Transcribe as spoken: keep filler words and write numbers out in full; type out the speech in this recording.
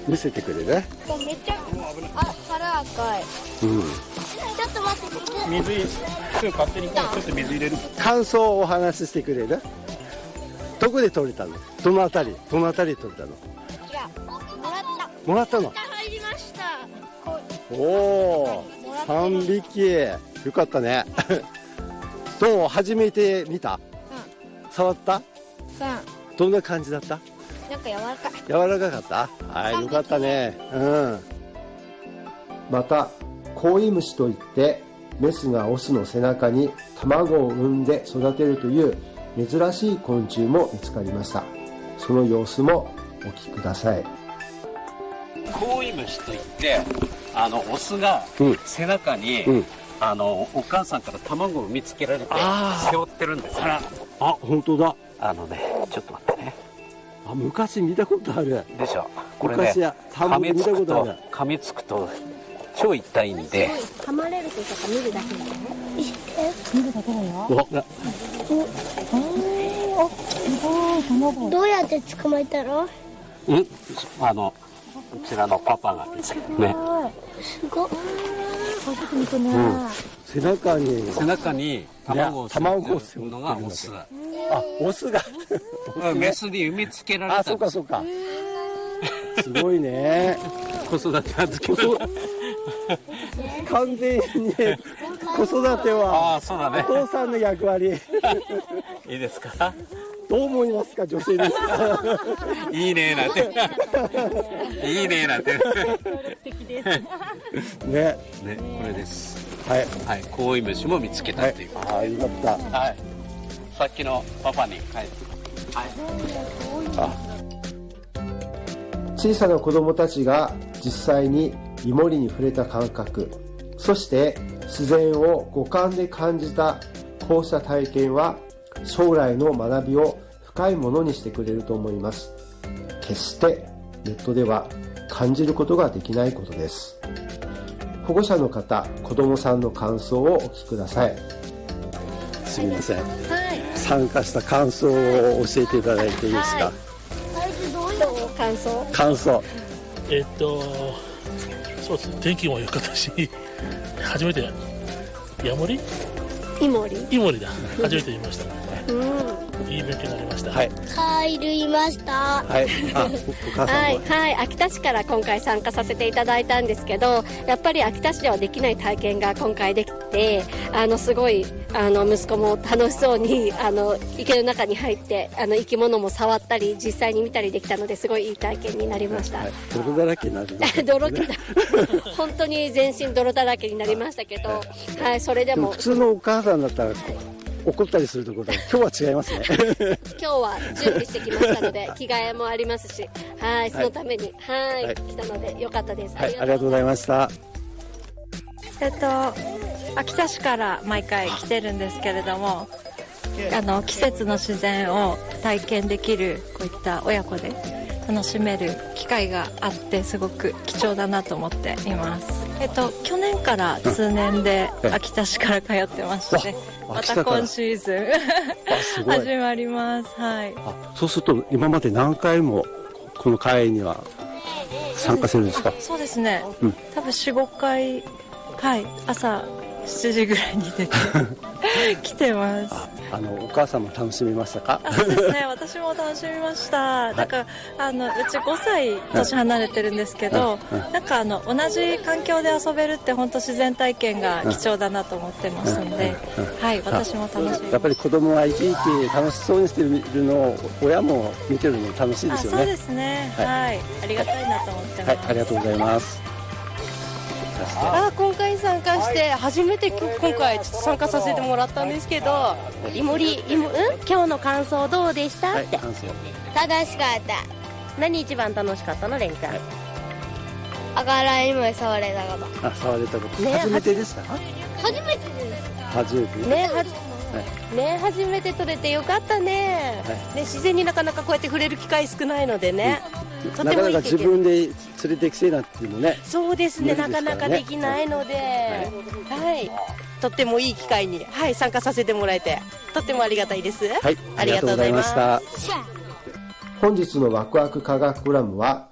見せてくれる？ めっちゃ、あ、腹赤い。 うん。 ちょっと待って、 水、すぐ勝手にちょっと水入れる。 感想をお話ししてくれる？どこで取れたの？どのあたり？どのあたりで取れたの？ いや、もらった。 もらったの？ 入りました。 おお、三匹。よかったね。どう？初めて見た？ うん。 触った？ うん。 どんな感じだった？ なんか柔らかい。 柔らかかった？はい、よかったね。うん。また、コイムシといって、メスがオスの背中に卵を産んで育てるという珍しい昆虫も見つかりました。その様子もお聞きください。 コイムシといって、あのオスが背中に、 うん、 あのお母さんから卵を産みつけられて背負ってるんですよ。 あ、本当だ。 あのね、ちょっと待ってね。 あ、昔見たことあるでしょ。これね、 昔や田んぼで見たことある。 噛みつくと超痛いんで。 噛まれるとか見るだけだよ。見るだけだよ。お、どうやって捕まえたの？ うん、あのこちらのパパがね。 すごい。 背中に背中に卵を産むのがオス。 あ、オスがメスに産みつけられた。 あ、そうかそうか。すごいね。 子育て預ける。 完全に子育てはお父さんの役割。 いいですか？ どう思いますか、女性です。 いいねなんて。いいねなんて。 ね。 ね、これです。 はい。 はい、コイムシも見つけたっていう。 ああ、よかった。 はい。さっきのパパに帰って。はい。 あ。小さな子供たちが実際にイモリに触れた感覚、そして自然を五感で感じたこうした体験は将来の学びを深いものにしてくれると思います。決してネットでは感じることができないことです。保護者の方、子供さんの感想をお聞きください。すみません。はい、参加した感想を教えていただいていいですか？はい。 どういう感想？ 感想。 えっと、そうですね。天気も良かったし、初めてヤモリ？ イモリ？ イモリだ。初めて見ました。 うん。 いい勉強になりました。 はい。 入りました。 はい。あ、お母さんはい、はい、秋田市から今回参加させていただいたんですけど、やっぱり秋田市ではできない体験が今回できて、あのすごいあの息子も楽しそうにあの池の中に入ってあの生き物も触ったり実際に見たりできたので、すごいいい体験になりました。はい、 泥だらけになりました、ね。 泥だ本当に全身泥だらけになりましたけど、はい、それでも普通のお母さんだったら怒ったりするところで今日は違いますね。 今日は準備してきましたので着替えもありますし、はい、そのためにはい、はい、来たので良かったです。 はい、ありがとうございました。 えっと秋田市から毎回来てるんですけれども、あの季節の自然を体験できるこういった親子で楽しめる機会があってすごく貴重だなと思っています。えっと去年から通年で秋田市から通ってまして、また今シーズン始まります。はい。 あ、そうすると今まで何回もこの会には参加するんですか？ そうですね。うん、多分よん、ごかい、はい、朝しちじぐらいに出て来てます。 あのお母さんも楽しみましたか？ あ、そうですね。私も楽しみました。だからあのうちごさい年離れてるんですけど、なんかあの同じ環境で遊べるって本当自然体験が貴重だなと思ってましたので、はい、私も楽しみました。 やっぱり子供が生き生き楽しそうにしてるのを親も見てるの楽しいですよね。 そうですね。はい、はい、ありがたいなと思ってます。 はい、ありがとうございます。 あ、今回参加して初めて今回ちょっと参加させてもらったんですけど、イモリイモ、うん、今日の感想どうでした、はい、って。 楽しかった。 何一番楽しかったの？レン君。 赤らイモリ触れたこと。 あ、触れたこと。ね、初めてですか？ 初めてですか？ 初めてね。はじね、初めて撮れてよかったね。はい、ね、自然になかなかこうやって触れる機会少ないのでね。 うん、とてもいいなかなか自分で連れてきてなっていうのね。 そうですね、なかなかできないので、はい、はい、とってもいい機会に、はい、参加させてもらえてとってもありがたいです。 はい、ありがとうございました。 本日のワクワク科学コラムは